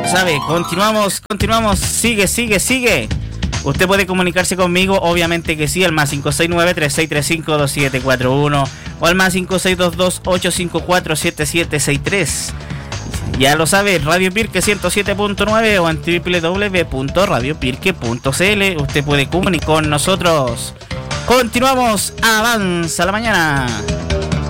sabe, continuamos, sigue. Usted puede comunicarse conmigo, obviamente que sí, al más 569-3635-2741 o al más 5622-854-7763. Ya lo sabe, Radio Pirque 107.9 o en www.radiopirque.cl. Usted puede comunicar con nosotros. Continuamos, avanza la mañana.